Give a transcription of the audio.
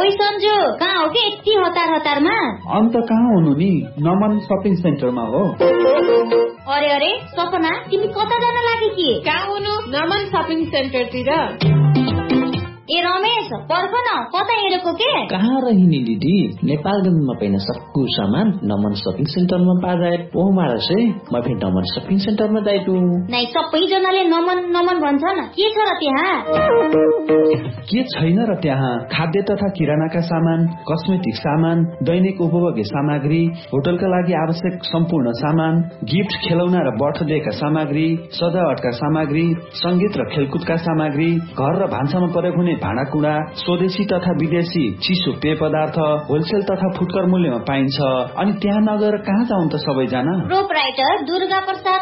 ओइ सन्जु, कहाँ हो के यति हतारमा? अन्त कहाँ हुनु नि, नमन सपिङ सेन्टरमा हो। अरे अरे सपना, तिमी कता जान लागि कि? कहाँ हुनु? नमन सपिङ सेन्टरतिर। ए रमेश, पर्ख न, कता हिँडेको के? कहाँ रहिनी दिदी, नेपालगञ्जमा पाइन सक्कु सामान नमन सपिङ सेन्टरमा पाजाए। ओ मारा से म फेरि नमन सपिङ सेन्टरमा जाइटु। नै सबैजनाले नमन नमन भन्छन्, के छ र त्यहाँ? के छैन र त्यहाँ? खाद्य तथा किरानाका सामान, कस्मेटिक सामान, दैनिक उपभोग्य सामग्री, होटलका लागि आवश्यक सम्पूर्ण सामान, गिफ्ट, खेलौना र बर्थडेका सामग्री, सजावटका सामग्री, संगीत र खेलकुदका सामग्री, घर र भान्सामा प्रयोग हुने भाँडाकुँडा, स्वदेशी तथा विदेशी चिसो पेय पदार्थ होलसेल तथा फुटकर मूल्यमा पाइन्छ। अनि त्यहाँ नगएर कहाँ जाउँ त सबैजना? प्रोपराइटर दुर्गा प्रसाद